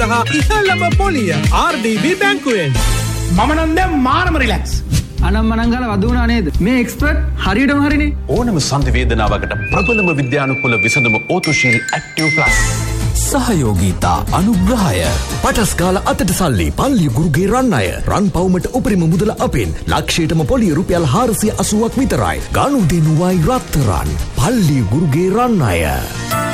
ඉහළම පොලිය RDB බැංකුවෙන්. මම නම් දැන් මාරම රිලැක්ස්. අනම්මනංගල වදුනා නේද? මේ එක්ස්පර්ට් හරියටම හරිනේ. ඕනම සන්ධි වේදනාවකට ප්‍රබලම විද්‍යානුකූල විසඳුම ඕතුශීල් ඇක්ටිව් ප්ලස්. සහයෝගීතා අනුග්‍රහය පටස්කාල අතට සල්ලි පල්ලි ගුරුගේ රන් අය රන් පවුමට උපරිම මුදල අපෙන් ලක්ෂයටම පොලිය රුපියල් 480ක් විතරයි. ගනුදෙනුවයි රත්තරන් පල්ලි ගුරුගේ රන් අය.